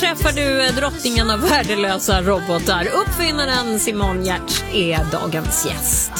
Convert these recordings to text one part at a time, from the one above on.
träffar du drottningen av värdelösa robotar. Uppfinnaren Simon Giertz är dagens gäst.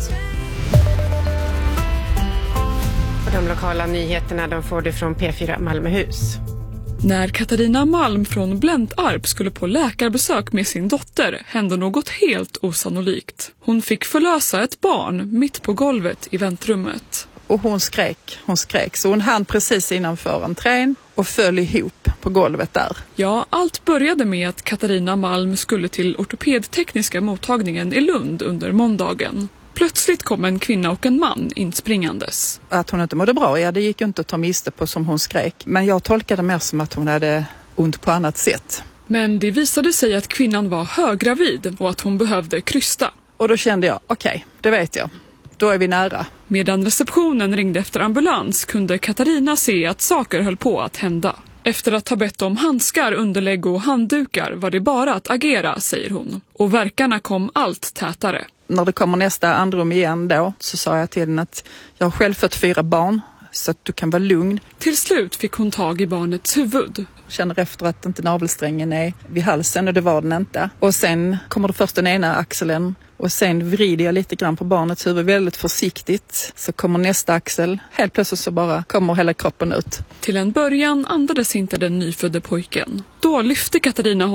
De lokala nyheterna de får du från P4 Malmöhus. När Katarina Malm från Blentarp skulle på läkarbesök med sin dotter hände något helt osannolikt. Hon fick förlösa ett barn mitt på golvet i väntrummet. Och hon skrek. Så hon hann precis innanför entrén och föll ihop på golvet där. Ja, allt började med att Katarina Malm skulle till ortopedtekniska mottagningen i Lund under måndagen. Plötsligt kom en kvinna och en man inspringandes. Att hon inte mådde bra, det gick inte att ta miste på som hon skrek. Men jag tolkade mer som att hon hade ont på annat sätt. Men det visade sig att kvinnan var höggravid och att hon behövde krysta. Och då kände jag, okej, det vet jag. Då är vi nära. Medan receptionen ringde efter ambulans kunde Katarina se att saker höll på att hända. Efter att ha bett om handskar, underlägg och handdukar var det bara att agera, säger hon. Och verkarna kom allt tätare. När det kommer nästa andrum igen då så sa jag till henne att jag har själv fått 4 barn så att du kan vara lugn. Till slut fick hon tag i barnets huvud. Känner efter att inte navelsträngen är vid halsen och det var den inte. Och sen kommer det först den ena axeln och sen vrider jag lite grann på barnets huvud väldigt försiktigt. Så kommer nästa axel. Helt plötsligt så bara kommer hela kroppen ut. Till en början andades inte den nyfödde pojken. Då lyfte Katarina